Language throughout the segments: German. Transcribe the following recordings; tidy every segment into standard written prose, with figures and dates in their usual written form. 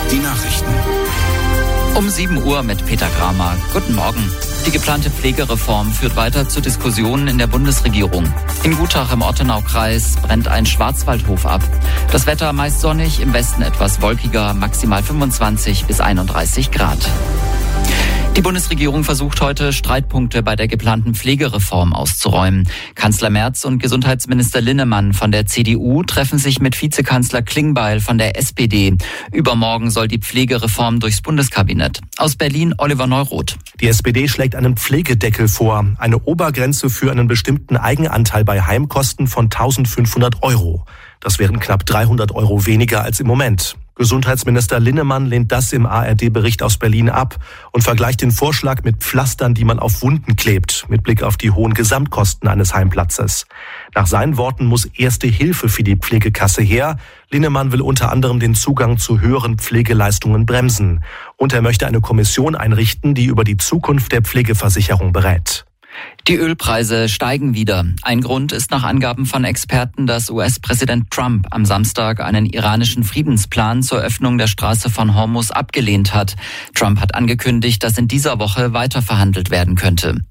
Die Nachrichten. Um 7 Uhr mit Peter Kramer. Guten Morgen. Die geplante Pflegereform führt weiter zu Diskussionen in der Bundesregierung. In Gutach im Ortenaukreis brennt ein Schwarzwaldhof ab. Das Wetter meist sonnig, im Westen etwas wolkiger, maximal 25 bis 31 Grad. Die Bundesregierung versucht heute, Streitpunkte bei der geplanten Pflegereform auszuräumen. Kanzler Merz und Gesundheitsminister Linnemann von der CDU treffen sich mit Vizekanzler Klingbeil von der SPD. Übermorgen soll die Pflegereform durchs Bundeskabinett. Aus Berlin Oliver Neuroth. Die SPD schlägt einen Pflegedeckel vor, eine Obergrenze für einen bestimmten Eigenanteil bei Heimkosten von 1.500 €. Das wären knapp 300 € weniger als im Moment. Gesundheitsminister Linnemann lehnt das im ARD-Bericht aus Berlin ab und vergleicht den Vorschlag mit Pflastern, die man auf Wunden klebt, mit Blick auf die hohen Gesamtkosten eines Heimplatzes. Nach seinen Worten muss erste Hilfe für die Pflegekasse her. Linnemann will unter anderem den Zugang zu höheren Pflegeleistungen bremsen. Und er möchte eine Kommission einrichten, die über die Zukunft der Pflegeversicherung berät. Die Ölpreise steigen wieder. Ein Grund ist nach Angaben von Experten, dass US-Präsident Trump am Samstag einen iranischen Friedensplan zur Öffnung der Straße von Hormuz abgelehnt hat. Trump hat angekündigt, dass in dieser Woche weiter verhandelt werden könnte.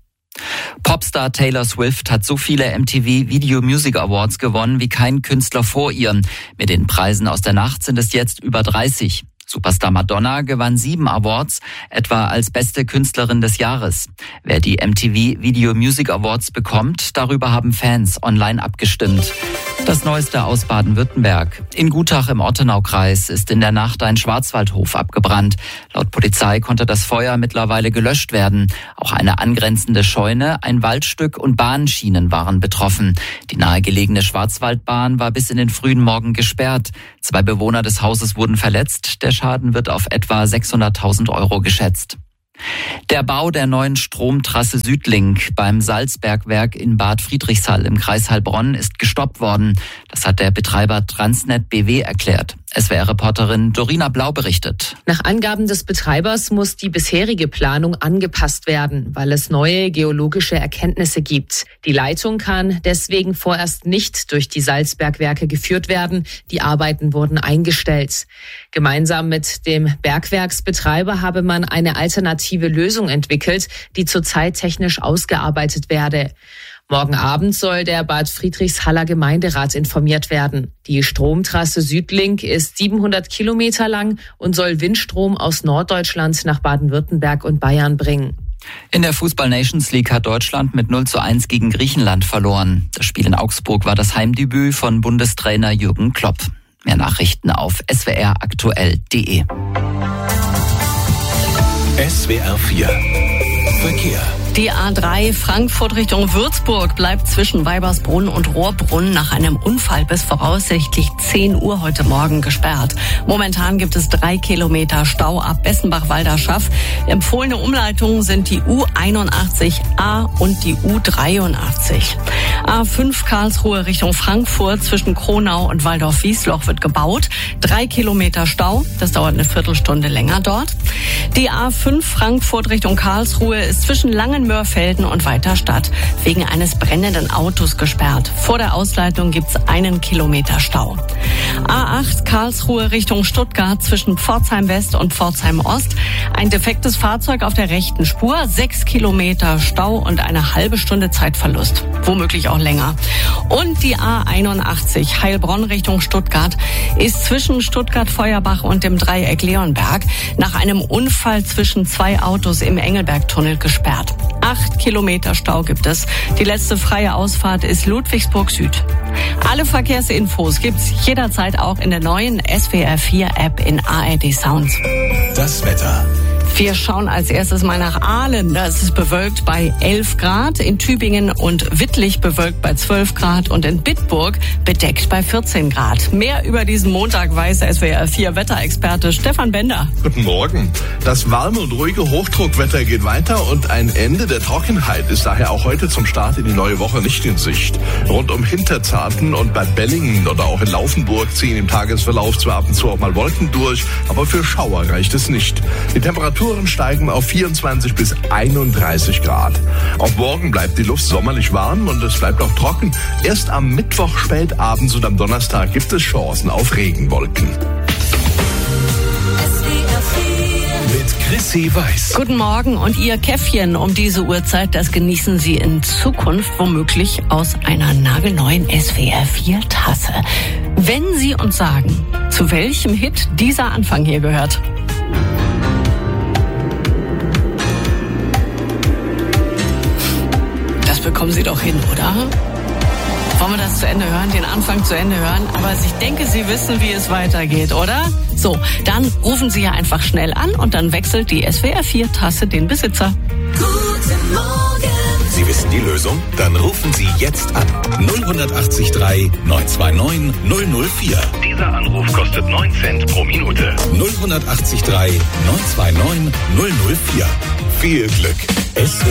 Popstar Taylor Swift hat so viele MTV Video Music Awards gewonnen wie kein Künstler vor ihr. Mit den Preisen aus der Nacht sind es jetzt über 30. Superstar Madonna gewann 7 Awards, etwa als beste Künstlerin des Jahres. Wer die MTV Video Music Awards bekommt, darüber haben Fans online abgestimmt. Das Neueste aus Baden-Württemberg. In Gutach im Ortenaukreis ist in der Nacht ein Schwarzwaldhof abgebrannt. Laut Polizei konnte das Feuer mittlerweile gelöscht werden. Auch eine angrenzende Scheune, ein Waldstück und Bahnschienen waren betroffen. Die nahegelegene Schwarzwaldbahn war bis in den frühen Morgen gesperrt. 2 Bewohner des Hauses wurden verletzt. Der Schaden wird auf etwa 600.000 € geschätzt. Der Bau der neuen Stromtrasse Südlink beim Salzbergwerk in Bad Friedrichshall im Kreis Heilbronn ist gestoppt worden. Das hat der Betreiber Transnet BW erklärt. SWR-Reporterin Dorina Blau berichtet. Nach Angaben des Betreibers muss die bisherige Planung angepasst werden, weil es neue geologische Erkenntnisse gibt. Die Leitung kann deswegen vorerst nicht durch die Salzbergwerke geführt werden. Die Arbeiten wurden eingestellt. Gemeinsam mit dem Bergwerksbetreiber habe man eine alternative Lösung entwickelt, die zurzeit technisch ausgearbeitet werde. Morgen Abend soll der Bad Friedrichshaller Gemeinderat informiert werden. Die Stromtrasse Südlink ist 700 Kilometer lang und soll Windstrom aus Norddeutschland nach Baden-Württemberg und Bayern bringen. In der Fußball-Nations League hat Deutschland mit 0:1 gegen Griechenland verloren. Das Spiel in Augsburg war das Heimdebüt von Bundestrainer Jürgen Klopp. Mehr Nachrichten auf swraktuell.de. SWR 4 Verkehr. Die A3 Frankfurt Richtung Würzburg bleibt zwischen Weibersbrunn und Rohrbrunn nach einem Unfall bis voraussichtlich 10 Uhr heute Morgen gesperrt. Momentan gibt es 3 Kilometer Stau ab Bessenbach-Walderschaff. Empfohlene Umleitungen sind die U81A und die U83. A5 Karlsruhe Richtung Frankfurt zwischen Kronau und Waldorf-Wiesloch wird gebaut. 3 Kilometer Stau, das dauert eine Viertelstunde länger dort. Die A5 Frankfurt Richtung Karlsruhe ist zwischen Langenmörfelden und Weiterstadt wegen eines brennenden Autos gesperrt. Vor der Ausleitung gibt es 1 Kilometer Stau. A8 Karlsruhe Richtung Stuttgart zwischen Pforzheim West und Pforzheim Ost. Ein defektes Fahrzeug auf der rechten Spur, 6 Kilometer Stau und eine halbe Stunde Zeitverlust. Womöglich auch länger. Und die A81 Heilbronn Richtung Stuttgart ist zwischen Stuttgart-Feuerbach und dem Dreieck Leonberg nach einem Unfall zwischen 2 Autos im Engelbergtunnel gesperrt. 8 Kilometer Stau gibt es. Die letzte freie Ausfahrt ist Ludwigsburg Süd. Alle Verkehrsinfos gibt's jederzeit auch in der neuen SWR 4 App in ARD Sounds. Das Wetter. Wir schauen als erstes mal nach Aalen. Da ist es bewölkt bei 11 Grad, in Tübingen und Wittlich bewölkt bei 12 Grad und in Bitburg bedeckt bei 14 Grad. Mehr über diesen Montag weiß SWR 4 Wetterexperte Stefan Bender. Guten Morgen. Das warme und ruhige Hochdruckwetter geht weiter und ein Ende der Trockenheit ist daher auch heute zum Start in die neue Woche nicht in Sicht. Rund um Hinterzarten und Bad Bellingen oder auch in Laufenburg ziehen im Tagesverlauf zwar ab und zu auch mal Wolken durch, aber für Schauer reicht es nicht. Die Temperaturen steigen auf 24 bis 31 Grad. Auch morgen bleibt die Luft sommerlich warm und es bleibt auch trocken. Erst am Mittwoch spätabends und am Donnerstag gibt es Chancen auf Regenwolken. Ostsee weiß. Guten Morgen und Ihr Käffchen um diese Uhrzeit, das genießen Sie in Zukunft womöglich aus einer nagelneuen SWR 4 Tasse. Wenn Sie uns sagen, zu welchem Hit dieser Anfang hier gehört. Das bekommen Sie doch hin, oder? Wollen wir das zu Ende hören, den Anfang zu Ende hören? Aber ich denke, Sie wissen, wie es weitergeht, oder? So, dann rufen Sie ja einfach schnell an und dann wechselt die SWR 4 Tasse den Besitzer. Guten Morgen. Sie wissen die Lösung? Dann rufen Sie jetzt an. 0183 929 004. Dieser Anruf kostet 9 Cent pro Minute. 0183 929 004. Viel Glück.